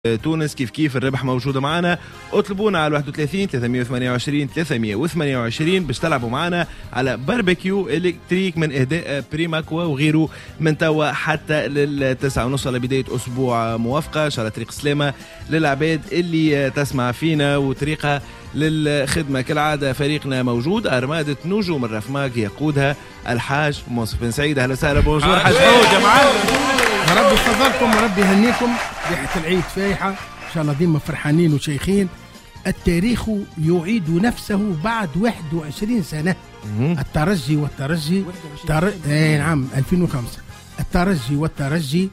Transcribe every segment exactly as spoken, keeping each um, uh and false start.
تونس كيف كيف الربح موجودة معنا. اطلبونا على واحد وثلاثين ثلاثمية وثمانية وعشرين ثلاثمية وثمانية وعشرين باش تلعبوا معنا على باربيكيو الكتريك من اهداء بريماكوا وغيره من توا حتى للتسعة ونص على بداية اسبوع موافقة على طريق سلامة للعباد اللي تسمع فينا. وطريقة للخدمة كالعادة فريقنا موجود، أرمادة نجوم الرفماق يقودها الحاج منصف بن سعيد. أهلا وسهلا. بونجور حاج حوج يا معلم. ربي يحفظكم وربي يهنيكم. ريحة العيد فايحة إن شاء الله، ديما فرحانين وشيخين. التاريخ يعيد نفسه بعد واحد وعشرين سنة. الترجي والترجي تر... اي نعم ألفين وخمسة. الترجي والترجي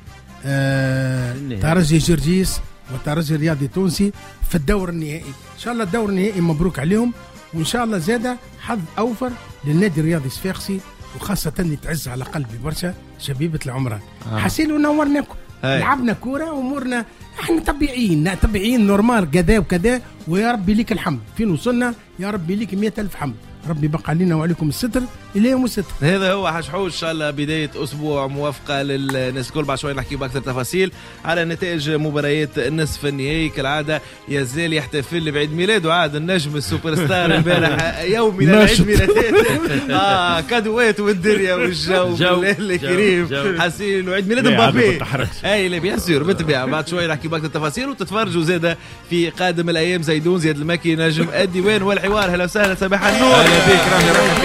آه... ترجي جرجيس والترجي الرياضي التونسي في الدور النهائي. إن شاء الله الدور النهائي مبروك عليهم، وإن شاء الله زادة حظ أوفر للنادي الرياضي الصفاقسي، وخاصة اللي تعز على قلبي برشا شبيبة العمران. آه. حسين ونورناكم، لعبنا كورة وأمورنا احنا طبيعيين طبيعيين نورمال كذا وكذا، ويا ربي ليك الحمد. فين وصلنا يا ربي ليك مئة ألف حمد. ربي بقى علينا وعليكم الستر إلى يوم الستر. هذا هو حشحوش. إن شاء الله بداية أسبوع موافقة للناس الكل. بعد شوي نحكي بأكثر تفاصيل على نتائج مباريات النصف النهائي. كالعادة يزال يحتفل بعيد ميلاده عاد النجم السوبر ستار امبارح يوم من عيد ميلادات. اه كادوات والدنيا والجو الكريم حسين وعيد ميلاد مبابي. اي لا بيان سور بالطبيعة. بعد شوي نحكي بأكثر تفاصيل وتتفرجوا زاده في قادم الأيام. زيدون زياد المكي نجم الديوان والحوار. هلا وسهلا صباح النور. بيك راني رايح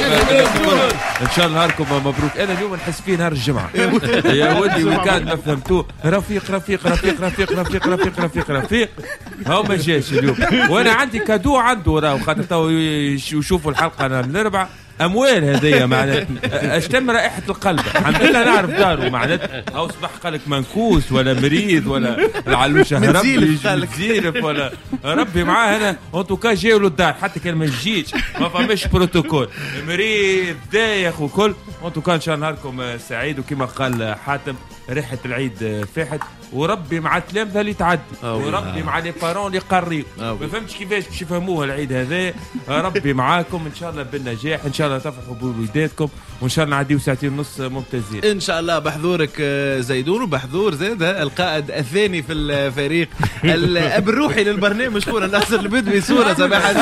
بيك ان شاء الله نهاركم مبروك. انا اليوم نحس فيه نهار الجمعه يا ولدي وكان ما فهمتوه. رفيق رفيق رفيق رفيق رفيق رفيق رفيق رفيق هو ما جاش اليوم، وانا عندي كادو عنده راهو خاطر تو يشوفوا الحلقه انا الاربعاء اموال هذيا معناتها اشتم رائحه القلب. الحمد لله نعرف داره معناتها او صبح قالك منكوس ولا مريض ولا العلوشه ربي يزيرف ولا ربي معاه. انا انتو كا جاوا له الدار حتى كان ما يجيش ما فماش بروتوكول مريض دايخ وكل. انتو كان ان شاء الله نهاركم سعيد. وكما قال حاتم ريحه العيد فاحت، وربي مع تلامذه اللي تعدي، وربي مع لي بارون اللي قريوا. ما فهمتش كيفاش باش يفهموها العيد هذا. ربي معاكم ان شاء الله بالنجاح، ان شاء الله تفرحوا بوليداتكم، وان شاء الله نعديو ساعتين ونص ممتازين ان شاء الله. بحضورك زيدون وبحضور زاد القائد الثاني في الفريق الاب الروحي للبرنامج كوره ناصر البدوي. صوره صباح النور.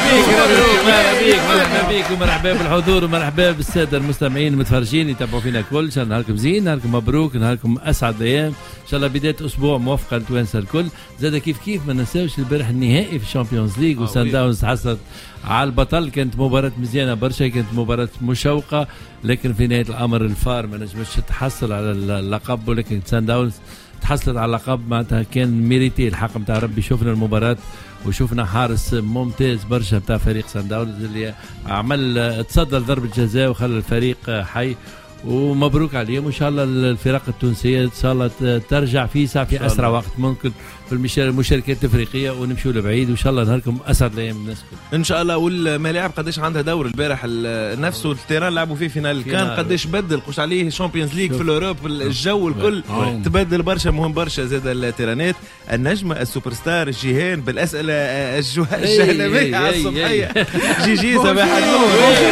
مرحبا بيك مرحبا بيك ومرحبا بالحضور ومرحبا بالساده المستمعين المتفرجين يتابعوا فينا الكل. ان شاء الله نهاركم زين، نهاركم مبروك، نهاركم اسعد ايام ان شاء الله. بدايه اسبوع موافقه للتوانسه الكل. زاد كيف كيف ما ننساوش البارح النهائي في الشامبيونز ليج وسان داونز حصلت على البطل. كانت مباراة مزيانة برشا، كانت مباراة مشوقة، لكن في نهاية الأمر الفار ما نجمش تحصل على اللقب، ولكن سان داونز تحصلت على اللقب. معناتها كان ميريتي الحق متاع ربي. شفنا المباراة وشوفنا حارس ممتاز برشا متاع فريق سان داونز اللي عمل تصدى ضربة جزاء وخلى الفريق حي. ومبروك عليهم، وان شاء الله الفرق التونسيه ان شاء الله ترجع في ساعه في اسرع وقت ممكن في المشاركات الافريقيه ونمشوا لبعيد، وان شاء الله نهاركم اسعد الايام الناس كل ان شاء الله. والملاعب قداش عندها دور البارح نفسه التيران لعبوا فيه فينال كان قداش بدل قش عليه شامبيونز ليج في الاوروب الجو الكل تبدل برشا. مهم برشا زاد التيرانات. النجم السوبر ستار جيهان بالاسئله الجهنميه على الصبحيه. جي جي صباح النور.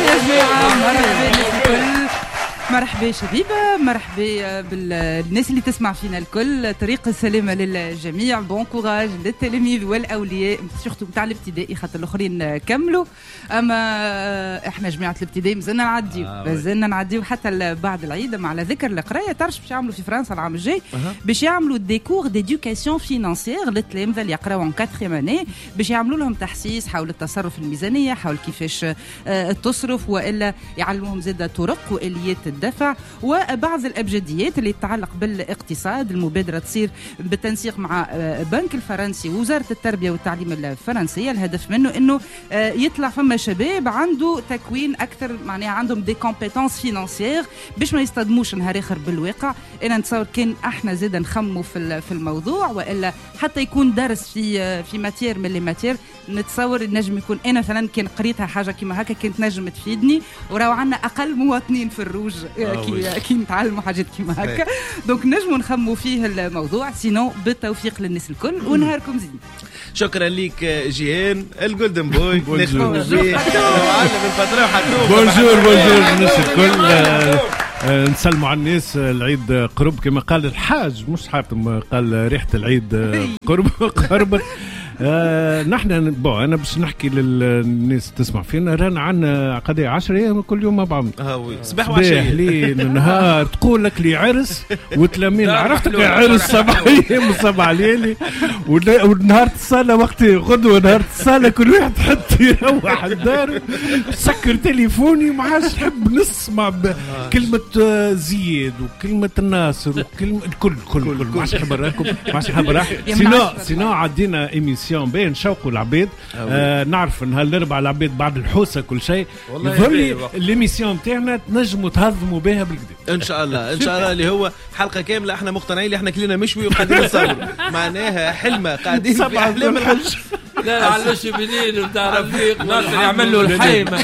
مرحبا شبيبة، مرحبا بالناس اللي تسمع فينا الكل. طريق السلامة للجميع، بون كوراج للتلاميذ والأولياء سورتو بتاع الابتدائي خاطر الآخرين كملوا. أما إحنا جماعة الابتدائي مازلنا نعديو مازلنا نعديو حتى بعد العيد. مع على ذكر القراية تعرف باش يعملوا في فرنسا العام الجاي باش يعملوا دي كور ديدوكاسيون فينانسيير للتلامذة اللي يقراو ان كاتريام اني، باش يعملوا لهم تحسيس حول التصرف الميزانية، حول كيفاش تصرف، وإلا يعلموهم زادة طرق وآليات الدفع وبعض الأبجديات اللي تتعلق بالاقتصاد. المبادرة تصير بالتنسيق مع بنك الفرنسي ووزارة التربية والتعليم الفرنسية. الهدف منه انه يطلع فما شباب عنده تكوين اكثر، معناها عندهم دي كومبيتونس فينانسيير باش ما يصطدموش نهار اخر بالواقع. انا نتصور كان احنا زاد نخموا في في الموضوع، والا حتى يكون درس في في ماتير من لي ماتير. نتصور النجم يكون انا مثلا كان قريتها حاجه كيما هكا كانت نجم تفيدني، وراو عندنا اقل مواطنين في الروج كي كي نتعلموا حاجات كيما هكا. دونك نجموا نخموا فيه الموضوع. سينو بالتوفيق للناس الكل ونهاركم زين. شكرا ليك جيهان الجولدن بوي. نخدموا فيه معلم الباترون حتى بونجور بونجور الناس الكل. آه نسلموا على الناس. العيد قرب كما قال الحاج، مش حاتم قال ريحة العيد قرب قربت. آه نحن بو انا باش نحكي للناس تسمع فينا، رانا عندنا قضيه عشرة ايام كل يوم مع بعض. اه وي صباح وعشيه ليل نهار تقول لك لي عرس وتلامين عرفتك عرس سبع ايام وسبع ليالي ونهار الصاله وقت غدوه نهار الصاله كل واحد حتى يروح لداره سكر تليفوني ما عادش نحب نسمع كلمه زياد وكلمه الناصر وكلمه الكل كل كل ما عادش نحب نراكم ما عادش نحب نراح سينو سينو عدينا ايميسيون بين شوقوا العباد. آه نعرف ان هالاربع العباد بعد الحوسه كل شيء يظهر لي ليميسيون تاعنا تنجموا تهضموا بها بالكدا ان شاء الله. ان شاء الله اللي هو حلقه كامله احنا مقتنعين اللي احنا كلنا مشوي وقاعدين نصور معناها حلمه قاعدين في احلام الحج. لا علش بليل بتاع رفيق ناصر يعمل له الحيمه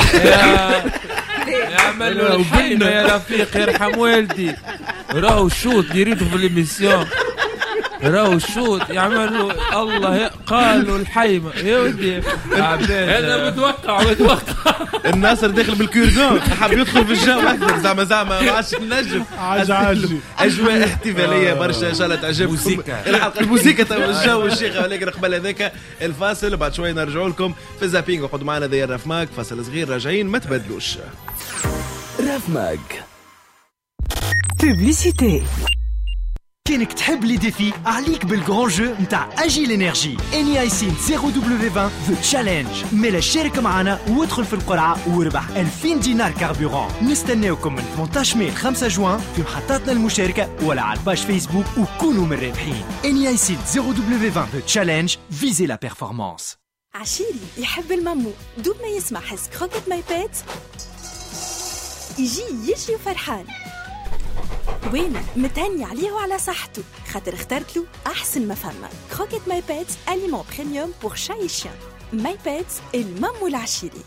يعمل له الحيمه يا رفيق يرحم والدي. راهو الشوط يريدوا في ليميسيون راهو الشوط يعملوا الله قالوا الحيمه يا ودي انا متوقع متوقع الناصر داخل بالكوردون حاب يدخل في الجو اكثر زعما زعما ما عادش نجم عاج اجواء احتفاليه برشا ان شاء الله تعجبكم الحلقه. الموسيقى تو الجو الشيخ ولكن قبل هذاك الفاصل بعد شوي نرجعوا لكم في زابينغ. وقعدوا معنا ذي الرف ماك فاصل صغير راجعين ما تبدلوش. رف ماك بوبليسيتي. كانك تحب لي ديفي عليك بالجران جو نتاع اجي لينيرجي اني ايسين صفر دبليو عشرين ذا تشالنج. ميلا شارك معنا وادخل في القرعه وربح ألفين دينار كاربوران. نستناوكم من ثمانية عشر ماي خمسة جوان في محطاتنا المشاركه ولا على الباج فيسبوك وكونوا من الرابحين. اني ايسين صفر دبليو عشرين ذا تشالنج فيزي لا بيرفورمانس. عشيري يحب المامو دوب ما يسمع حس كروكت ماي بيت يجي يجري وفرحان. وين متهني عليه وعلى صحته خاطر اخترت له احسن ما فما كروكيت ماي بيتس اليمون بريميوم بور شاي شيان. ماي بيتس المامو العشيري.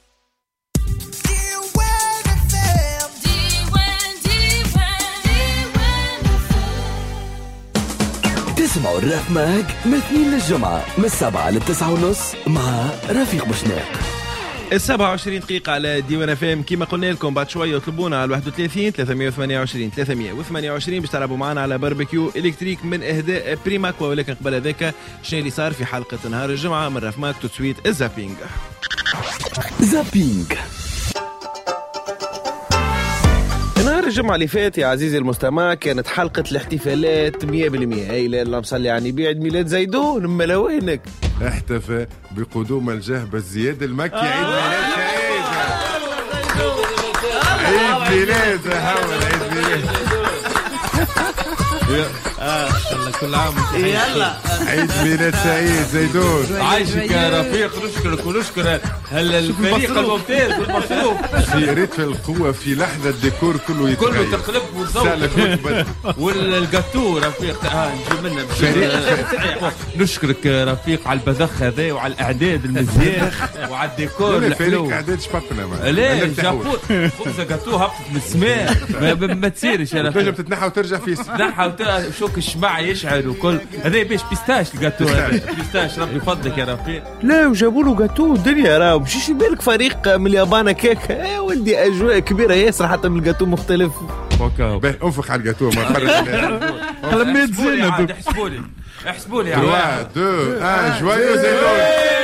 تسمعوا الرف ماك من اثنين للجمعة من السبعة للتسعة ونص مع رفيق بوشناق. السبعة وعشرين دقيقة على ديوان فام. كما قلنا لكم بعد شوية يطلبونا على واحد وثلاثين ثلاثمية وثمانية وعشرين ثلاثمية وثمانية وعشرين باش تلعبوا معنا على باربيكيو إلكتريك من إهداء بريماكوا. ولكن قبل ذاك شنو اللي صار في حلقة نهار الجمعة من رفماك تسويت الزابينغ. زابينغ نهار الجمعة اللي فات يا عزيزي المستمع كانت حلقة الاحتفالات مية بالمية. أي لا الله مصلي على النبي عيد ميلاد زيدون ملا وينك. احتفى بقدوم الجهبة زياد المكي. عيد ميلاد سعيد. عيد ميلاد هاول عيد ميلاد. اه كل عام يلا عيد ميلاد سعيد زيدون. عايشك يا رفيق. نشكرك ونشكر هل الفريق الممتاز والمصروف. يا ريت في القوة في لحظة الديكور كله يتغير كله تقلب والضوء والجاتو رفيق. اه نجي منا نشكرك رفيق على البذخ هذا وعلى الاعداد المزيان وعلى الديكور الحلو. اعداد شبطنا معاه. لا جابوا خبزه جاتو هبطت من السماء ما تصيرش يا رفيق. تنجم تتنحى وترجع في تنحى شوك الشمع يشعل وكل هذا باش بيستاش الجاتو بيستاش. ربي يفضلك يا رفيق. لا وجابوا له جاتو الدنيا راه مشيش بالك فريق من اليابان كيك. يا ولدي اجواء كبيره ياسر حتى من الجاتو مختلف. باهي انفخ على الجاتو ما خرج لميت زينب. احسبوا لي احسبوا لي واحد اثنين واحد جوايو زيدون.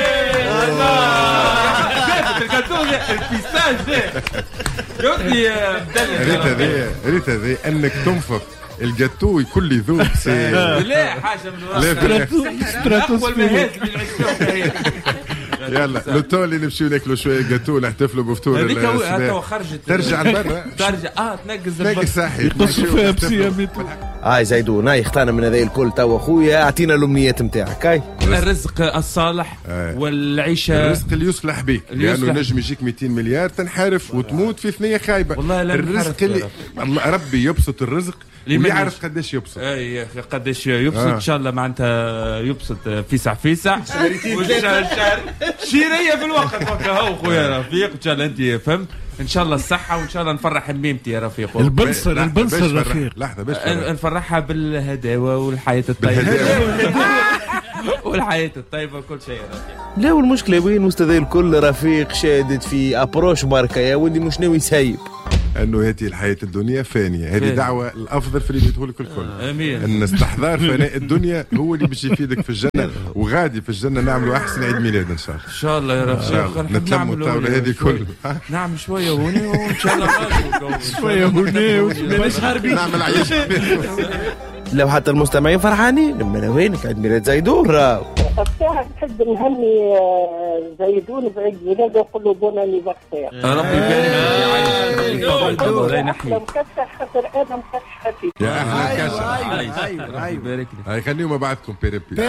الجاتو البيستاش ده يا ودي ريت هذه ريت هذه انك تنفخ الجاتو يكون يذوب. لا حاجه من وراء اقوى المهات اللي نعيشوها. يلا لو تو اللي نمشيو ناكلوا شويه جاتو نحتفلوا بفطور هذيك خرجت ترجع لبرا ترجع اه تنقز تنقز صحي يقصوا فيها بسياميت. هاي زيدون هاي اختارنا من هذا الكل تو اخويا اعطينا الامنيات نتاعك. هاي الرزق الصالح والعيشه الرزق اللي يصلح بك لانه نجم يجيك مئتين مليار تنحرف وتموت في ثنيه خايبه. والله الرزق اللي ربي يبسط الرزق ويعرف قداش يبسط. اي قداش يبسط آه. ان شاء الله معناتها يبسط فيسع فيسع والشهر شيريه في الوقت هو خويا رفيق. ان شاء الله انت فهمت. ان شاء الله الصحه وان شاء الله نفرح ميمتي يا رفيق. البنصر البنصر رفيق. لحظه باش نفرحها بالهداوه والحياه الطيبه والحياه الطيبه وكل شيء يا رفيق. لا والمشكله وين وسط ذا الكل رفيق شادد في ابروش ماركه يا ولدي مش ناوي سايب. انه هذه الحياه الدنيا فانيه. هذه دعوه الافضل في اللي بيته لك الكل. امين. ان استحضار فناء الدنيا هو اللي باش يفيدك في الجنه، وغادي في الجنه نعملوا احسن عيد ميلاد ان شاء الله. ان شاء الله يا رب. نتلموا الطاوله هذه كلها. نعم شويه هوني وان شاء الله شويه هوني ومش هاربين نعمل عيش. لو حتى المستمعين فرحانين من وينك عيد ميلاد زيدون راهو. بصراحة نحب نهني زيدون بعيد ميلاده ونقول له بون انيفرسير. ربي يبارك فيك. الله ينحيك. مكسح خاطر انا مكسحه فيك. يا اهلا كسح. ايوه ايوه يبارك لك. هاي خليهم بعدكم بيربي.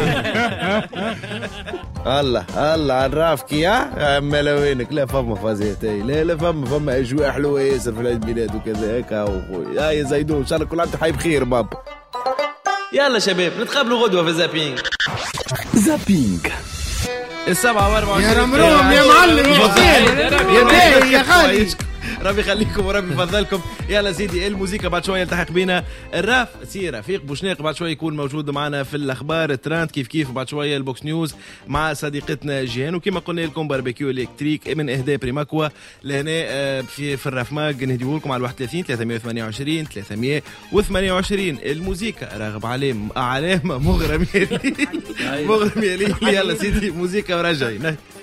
الله الله على الرافكي يا اما لو وينك. لا فما فازيتي، لا لا فما فما اجواء حلوه ياسر في العيد ميلاد وكذا هيك. يا يا زيدون ان شاء الله كل عام حي بخير بابا. يلا شباب نتقابلوا غدوه في زابينج. زابينج السبعة واربعة يا رمروم يا معلم يا حسين يا باهي يا غالي. ربي يخليكم وربي يفضلكم. يلا سيدي الموسيقى بعد شويه يلتحق بينا الراف سيره رفيق بوشناق بعد شويه يكون موجود معنا في الاخبار الترند كيف كيف. بعد شويه البوكس نيوز مع صديقتنا جيهان. وكما قلنا لكم باربيكيو الكتريك من اهداء بريماكوا لهنا في في الراف ماج نهديه لكم على واحد وثلاثين ثلاثمية وثمانية وعشرين ثلاثمية وثمانية وعشرين. الموسيقى راغب عليه علامه مغرم يلي مغرم يلي. يلا سيدي موسيقى وراجعين.